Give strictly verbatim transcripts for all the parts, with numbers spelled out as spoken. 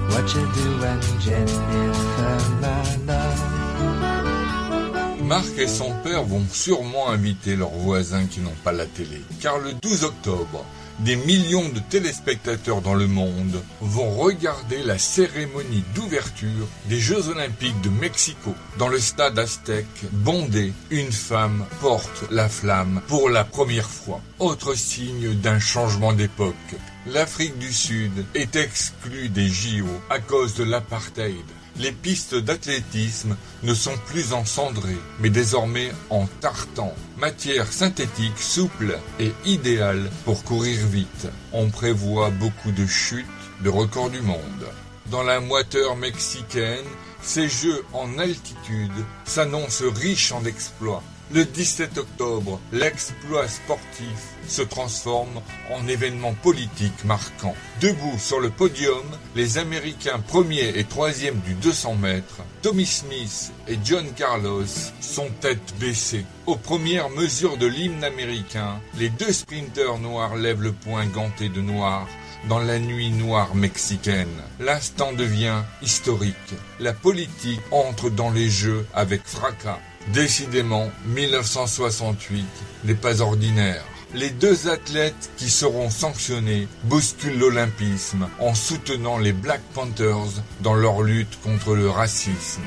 what you doing, Jennifer, my love? Marc et son père vont sûrement inviter leurs voisins qui n'ont pas la télé, car le douze octobre, des millions de téléspectateurs dans le monde vont regarder la cérémonie d'ouverture des Jeux Olympiques de Mexico. Dans le stade aztèque, bondé, une femme porte la flamme pour la première fois. Autre signe d'un changement d'époque. L'Afrique du Sud est exclue des J O à cause de l'apartheid. Les pistes d'athlétisme ne sont plus en cendré, mais désormais en tartan. Matière synthétique, souple et idéale pour courir vite. On prévoit beaucoup de chutes, de records du monde. Dans la moiteur mexicaine, ces Jeux en altitude s'annoncent riches en exploits. Le dix-sept octobre, l'exploit sportif se transforme en événement politique marquant. Debout sur le podium, les Américains premiers et troisième du deux cents mètres, Tommy Smith et John Carlos sont tête baissée. Aux premières mesures de l'hymne américain, les deux sprinteurs noirs lèvent le poing ganté de noir dans la nuit noire mexicaine. L'instant devient historique. La politique entre dans les Jeux avec fracas. Décidément, mille neuf cent soixante-huit n'est pas ordinaire. Les deux athlètes qui seront sanctionnés bousculent l'olympisme en soutenant les Black Panthers dans leur lutte contre le racisme.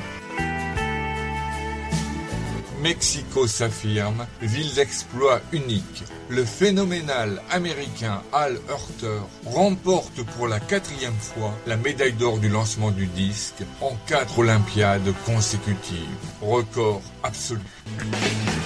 Mexico s'affirme, ville d'exploit unique. Le phénoménal américain Al Hurter remporte pour la quatrième fois la médaille d'or du lancement du disque en quatre Olympiades consécutives. Record absolu.